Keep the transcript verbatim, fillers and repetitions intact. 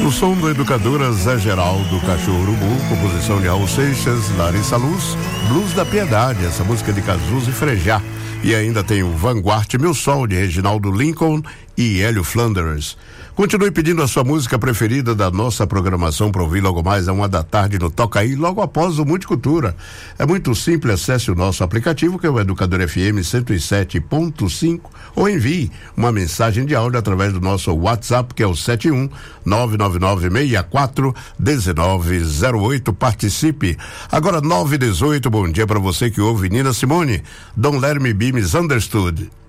O som do Educadora Zé Geraldo, Cachorro Urubu, composição de Raul Seixas, Larissa Luz, Blues da Piedade, essa música de Cazuza e Frejá. E ainda tem o Vanguard, Meu Sol, de Reginaldo Lincoln e Hélio Flanders. Continue pedindo a sua música preferida da nossa programação para ouvir logo mais a uma da tarde no Toca Aí, logo após o Multicultura. É muito simples, acesse o nosso aplicativo, que é o Educador F M cento e sete ponto cinco, ou envie uma mensagem de áudio através do nosso WhatsApp, que é o sete um nove nove nove seis quatro um nove zero oito. Participe. Agora nove e dezoito, bom dia para você que ouve Nina Simone, Don't Let Me Be Misunderstood.